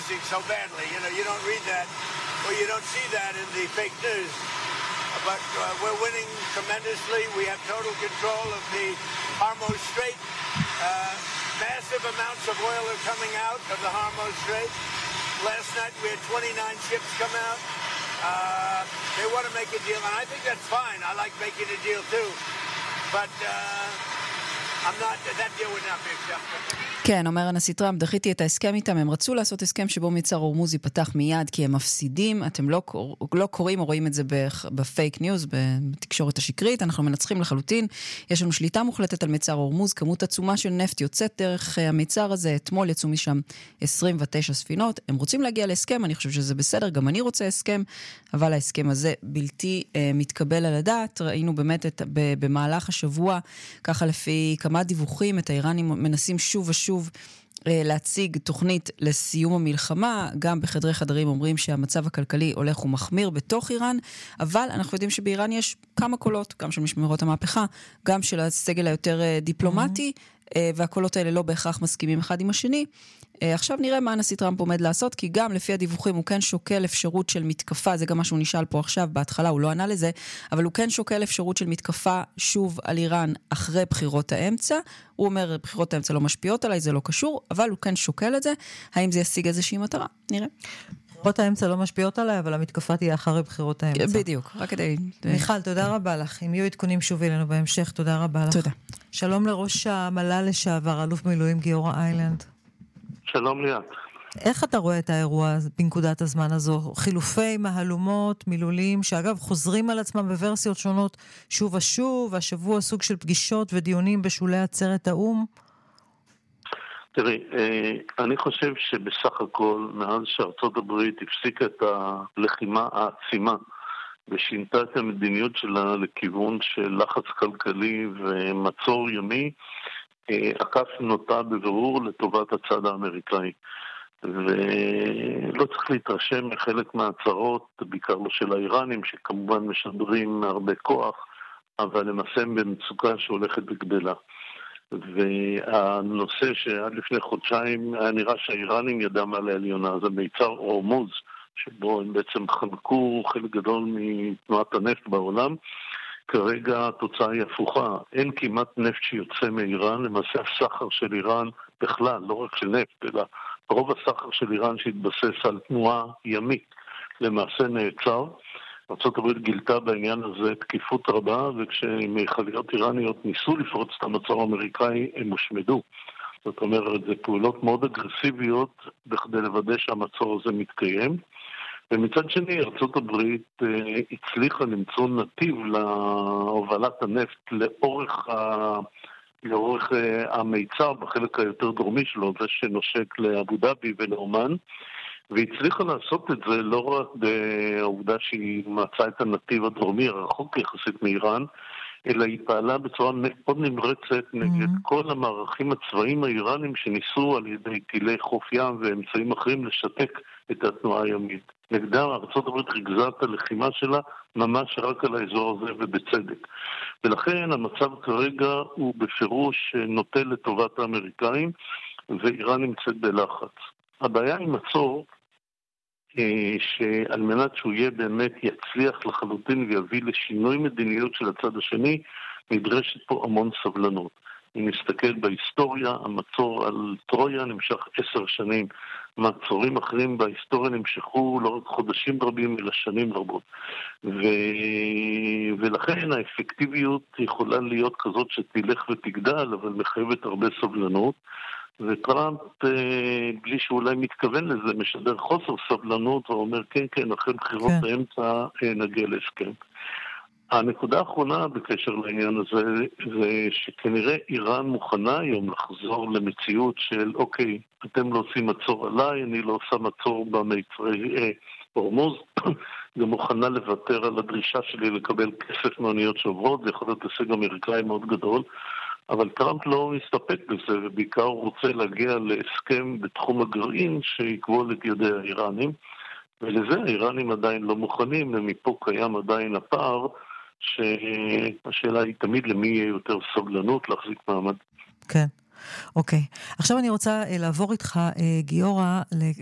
losing so badly. You know, you don't read that, or you don't see that in the fake news. But we're winning tremendously. We have total control of the Hormuz Strait. Massive amounts of oil are coming out of the Hormuz Strait. Last night we had 29 ships come out. They want to make a deal, and I think that's fine. I like making a deal too. But I'm not, that deal would not be acceptable. כן, אומר הנשיא טראמפ, דחיתי את ההסכם איתם, הם רצו לעשות הסכם שבו מצר הורמוז ייפתח מיד, כי הם מפסידים, אתם לא קוראים או רואים את זה בפייק ניוז, בתקשורת השקרית, אנחנו מנצחים לחלוטין, יש לנו שליטה מוחלטת על מצר הורמוז, כמות עצומה של נפט יוצאת דרך המצר הזה, אתמול יצאו משם 29 ספינות, הם רוצים להגיע להסכם, אני חושב שזה בסדר, גם אני רוצה הסכם, אבל ההסכם הזה בלתי מתקבל על הדעת, ראינו באמת במהלך השבוע, ככה לפי כמה דיווחים, את האיראנים מנסים שוב ושוב להציג תוכנית לסיום המלחמה, גם בחדרי חדרים אומרים שהמצב הכלכלי הולך ומחמיר בתוך איראן, אבל אנחנו יודעים שבאיראן יש כמה קולות, גם של משמרות המהפכה, גם של הסגל היותר דיפלומטי, והקולות האלה לא בהכרח מסכימים אחד עם השני. עכשיו נראה מה הנשיא טראמפ עומד לעשות, כי גם לפי הדיווחים הוא כן שוקל אפשרות של מתקפה, זה גם מה שהוא נשאל פה עכשיו, בהתחלה הוא לא ענה לזה, אבל הוא כן שוקל אפשרות של מתקפה שוב על איראן אחרי בחירות האמצע, הוא אומר בחירות האמצע לא משפיעות עליי, זה לא קשור, אבל הוא כן שוקל את זה, האם זה ישיג איזושהי מטרה? נראה. בחירות האמצע לא משפיעות עליי, אבל המתקפה תהיה אחרי בחירות האמצע. בדיוק, רק כדי... מיכל, תודה רבה לך. אם יהיו עדכונים שוב אלינו בהמשך, תודה רבה לך. תודה. שלום לראש המל"ל לשעבר, אלוף מילואים גיורא איילנד. שלום ליאת. איך אתה רואה את האירוע בנקודת הזמן הזו? חילופי מהלומות, מילולים, שאגב חוזרים על עצמם בוורסיות שונות שוב ושוב, השבוע סוג של פגישות ודיונים בשולי עצרת האום? תראי, אני חושב שבסך הכל, מאז שארצות הברית הפסיקה את הלחימה העצימה, ושינתה את המדיניות שלה לכיוון של לחץ כלכלי ומצור ימי, הכף נוטה בבירור לטובת הצד האמריקאי. ולא צריך להתרשם מחלק מההצהרות, בעיקר לא של האיראנים, שכמובן משדרים הרבה כוח, אבל למעשה הם במצוקה שהולכת וגדלה. והנושא שעד לפני חודשיים היה נראה שהאיראנים ידם על העליונה, זה מיצר הורמוז, שבו הם בעצם חנקו חלק גדול מתנועת הנפט בעולם. כרגע התוצאה היא הפוכה, אין כמעט נפט שיוצא מאיראן, למעשה הסחר של איראן בכלל, לא רק של נפט, אלא רוב הסחר של איראן שהתבסס על תנועה ימית, למעשה נעצר. ארצות הברית גילתה בעניין הזה תקיפות רבה, וכשמכליות איראניות ניסו לפרוץ את המצור האמריקאי, הם הושמדו. זאת אומרת, זה פעולות מאוד אגרסיביות בכדי לוודא שהמצור הזה מתקיים. ומצד שני, ארצות הברית הצליחה למצוא נתיב להובלת הנפט לאורך המיצר בחלק היותר דרומי שלו, זה שנושק לאבו דאבי ולאומן, והצליחה לעשות את זה לא רק בעובדה שהיא מצאה את הנתיב הדרומי הרחוק יחסית מאיראן, אלא היא פעלה בצורה מאוד נמרצת נגד כל המערכים הצבאיים האיראנים שניסו על ידי טילי חוף ים ואמצעים אחרים לשתק את התנועה הימית. נגדה ארצות הברית ריכזה את הלחימה שלה ממש רק על האזור הזה ובצדק. ולכן המצב כרגע הוא בפירוש נוטה לטובת האמריקאים, ואיראן נמצאת בלחץ. הבעיה עם מצור, שעל מנת שהוא יהיה באמת יצליח לחלוטין ויביא לשינוי מדיניות של הצד השני, נדרשת פה המון סבלנות. אם נסתכל בהיסטוריה, המצור על טרויה נמשך 10 שנים. מצורים אחרים בהיסטוריה נמשכו לא רק חודשים רבים, אלא שנים רבות. ולכן האפקטיביות יכולה להיות כזאת שתלך ותגדל, אבל מחייבת הרבה סבלנות. וטראמפ, בלי שאולי מתכוון לזה, משדר חוסר סבלנות, ואומר כן, כן, אחרי בחירות האמצע נגיע להסכם. הנקודה האחרונה בקשר לעניין הזה, זה שכנראה איראן מוכנה היום לחזור למציאות של, אוקיי, אתם לא עושים מצור עליי, אני לא עושה מצור במיצרי הורמוז, גם מוכנה לוותר על הדרישה שלי לקבל כסף מאוניות שעוברות, זה יכול להיות הישג אמריקאי מאוד גדול, אבל טראמפ לא מסתפק בזה, ובעיקר הוא רוצה להגיע להסכם בתחום הגרעין שיקבול את ידי האיראנים, ולזה האיראנים עדיין לא מוכנים, ומפה קיים עדיין הפער, שהשאלה היא תמיד למי יהיה יותר סבלנות להחזיק מעמד. כן. אוקיי. עכשיו אני רוצה לעבור איתך, גיורא,